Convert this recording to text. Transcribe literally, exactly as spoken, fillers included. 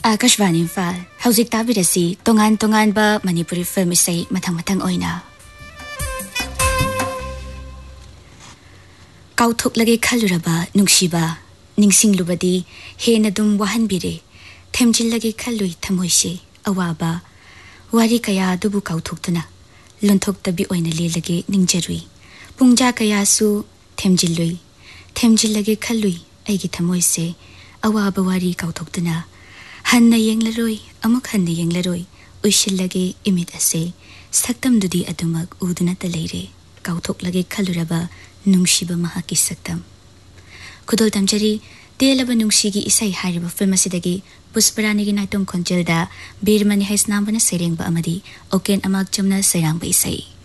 Akashvani Imphal हौजिक ताबिरसी तोंगान तोंगानबा Manipuri film इसै मथंग मथंग ओइना काउथोकलगे खलुरबा नुंगसिबा निंगसिंगलुबदी हेन दुम वाहनबिरे थेमजिलगे खलुई थमोइसे अवाबा वारी कया दुबु काउथोकतुना लोंथोकतबी ओइना लेलगे निंगजरुई पुंजा कयासु थेमजिलुई थेमजिलगे खलुई ऐगी थमोइसे अवाबा वारी काउथोकतुना हन्ना येंगलरोई अमुक हन्ना येंगलरोई उइशिलगे इमित असे सक्तमदुदी अदुमक उदुना तलेरे काउथोकलगे खलुरबा नुंगसिबा महाकी सक्तम खुदोल तमजरी तेलबा नुंगसिगी इसै हारिबा फिल्म असिदगी पुष्परानीगी नाइतोम खोंजेलदा बीरमणि हैसनामबना सेरेंगबा अमदी ओकेन अमाक चमना सैरांगबा इसै